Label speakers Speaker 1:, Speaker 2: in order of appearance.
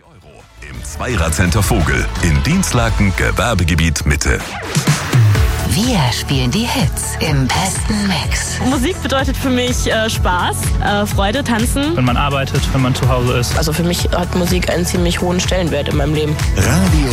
Speaker 1: Euro im Zweirad-Center Vogel in Dinslaken, Gewerbegebiet Mitte.
Speaker 2: Wir spielen die Hits im besten Mix.
Speaker 3: Musik bedeutet für mich Spaß, Freude, Tanzen.
Speaker 4: Wenn man arbeitet, wenn man zu Hause ist.
Speaker 5: Also für mich hat Musik einen ziemlich hohen Stellenwert in meinem Leben.
Speaker 1: Radio